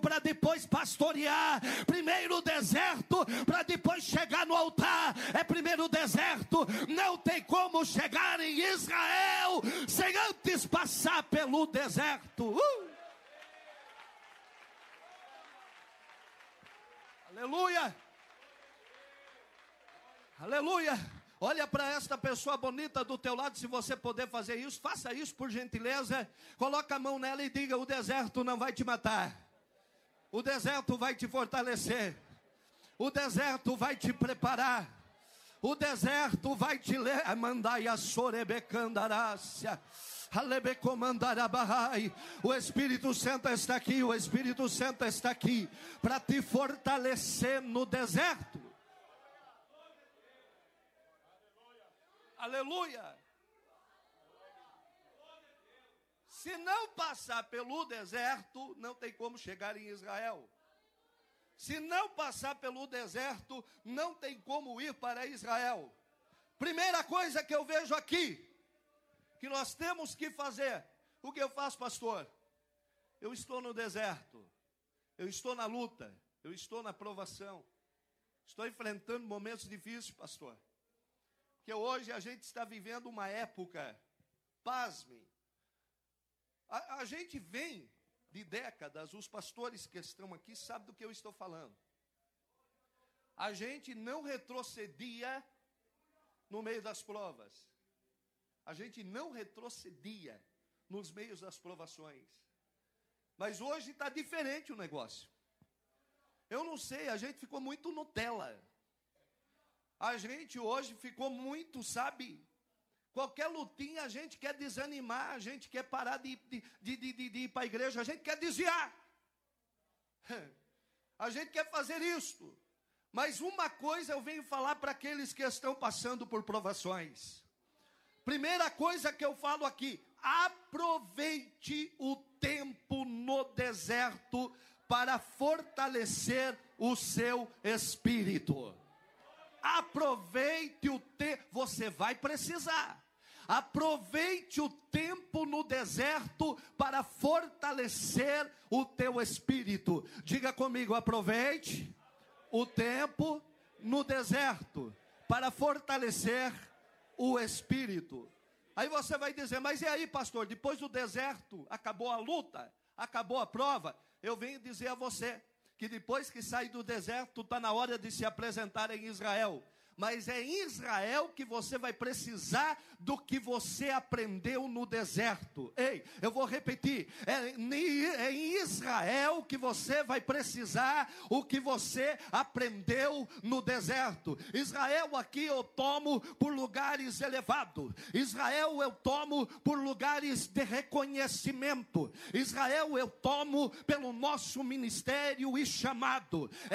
para depois pastorear, primeiro o deserto para depois chegar no altar, é primeiro o deserto. Não tem como chegar em Israel sem antes passar pelo deserto. Aleluia, aleluia. Olha para esta pessoa bonita do teu lado, se você puder fazer isso, faça isso por gentileza. Coloca a mão nela e diga: o deserto não vai te matar, o deserto vai te fortalecer, o deserto vai te preparar, o deserto vai te mandar a sorebecandarácia. O Espírito Santo está aqui, o Espírito Santo está aqui para te fortalecer no deserto. Aleluia. Se não passar pelo deserto, não tem como chegar em Israel. Se não passar pelo deserto, não tem como ir para Israel. Primeira coisa que eu vejo aqui, que nós temos que fazer. O que eu faço, pastor? Eu estou no deserto, eu estou na luta, eu estou na provação, estou enfrentando momentos difíceis, pastor. Porque hoje a gente está vivendo uma época, pasmem, a gente vem de décadas, os pastores que estão aqui sabem do que eu estou falando. A gente não retrocedia no meio das provas. A gente não retrocedia nos meios das provações. Mas hoje está diferente o negócio. Eu não sei, a gente ficou muito Nutella. A gente hoje ficou muito, sabe? Qualquer lutinha a gente quer desanimar, a gente quer parar de ir para a igreja, a gente quer desviar. A gente quer fazer isto. Mas uma coisa eu venho falar para aqueles que estão passando por provações. Primeira coisa que eu falo aqui: aproveite o tempo no deserto para fortalecer o seu espírito. Aproveite o tempo, você vai precisar. Aproveite o tempo no deserto para fortalecer o teu espírito. Diga comigo: aproveite o tempo no deserto para fortalecer o espírito. Aí você vai dizer: mas e aí, pastor, depois do deserto, acabou a luta, acabou a prova? Eu venho dizer a você que depois que sai do deserto, está na hora de se apresentar em Israel. Mas é em Israel que você vai precisar do que você aprendeu no deserto. Ei, eu vou repetir. É em Israel que você vai precisar o que você aprendeu no deserto. Israel aqui eu tomo por lugares elevados. Israel eu tomo por lugares de reconhecimento. Israel eu tomo pelo nosso ministério e chamado.